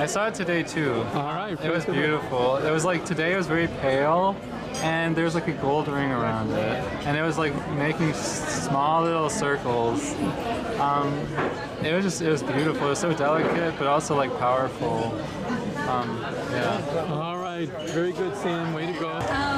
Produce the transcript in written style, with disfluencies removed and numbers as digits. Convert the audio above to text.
I saw it today too. All right. It was beautiful. It was like today it was very pale, and there was like a gold ring around it, and it was like making small little circles. It was beautiful. It was so delicate, but also like powerful. Yeah. All right. Very good, Sam. Way to go.